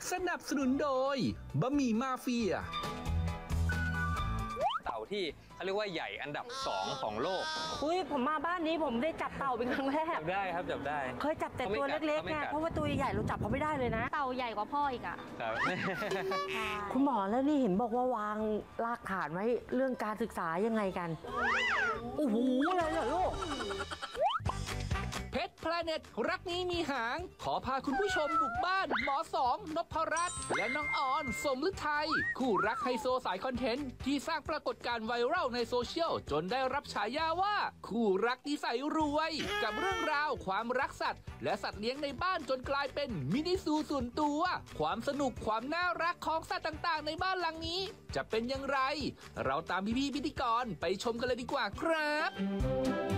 สนับสนุนโดยบะหมี่มาเฟียเต่าที่เขาเรียกว่าใหญ่อันดับ2ของโลกอุ้ยผมมาบ้านนี้ผมได้จับเต่าเป็นครั้งแรกจับได้ครับจับได้เคยจับแต่ตัวเล็กๆไงเพราะว่าตัวใหญ่เราจับเขาไม่ได้เลยนะเต่าใหญ่กว่าพ่ออีกอ่ะครับคุณหมอแล้วนี่เห็นบอกว่าวางรากฐานไว้เรื่องการศึกษายังไงกันโอ้โหเลยเหรอลูกเพชรพลาเน็ตรักนี้มีหางขอพาคุณผู้ชมบุกบ้านหมอสองนพรัตน์และน้องออนสมฤทัยคู่รักไฮโซสายคอนเทนต์ที่สร้างปรากฏการณ์ไวรัลในโซเชียลจนได้รับฉายาว่าคู่รักนิสัยรวยกับเรื่องราวความรักสัตว์และสัตว์เลี้ยงในบ้านจนกลายเป็นมินิซูส่วนตัวความสนุกความน่ารักของสัตว์ต่างๆในบ้านหลังนี้จะเป็นอย่างไรเราตามพี่ๆพิธีกรไปชมกันเลยดีกว่าครับ